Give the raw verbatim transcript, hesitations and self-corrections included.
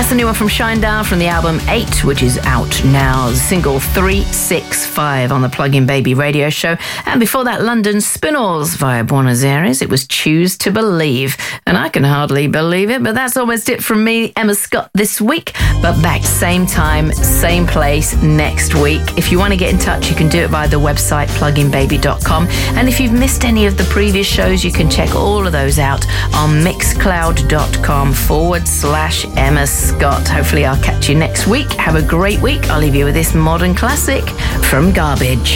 That's the new one from Shinedown from the album eight, which is out now. The single three six five on the Plug-in Baby radio show. And before that, London Spinalls via Buenos Aires. It was Choose to Believe. And I can hardly believe it, but that's almost it from me, Emma Scott, this week. But back same time, same place next week. If you want to get in touch, you can do it via the website plug in baby dot com. And if you've missed any of the previous shows, you can check all of those out on mixcloud.com forward slash Emma Scott. Hopefully I'll catch you next week. Have a great week. I'll leave you with this modern classic from Garbage.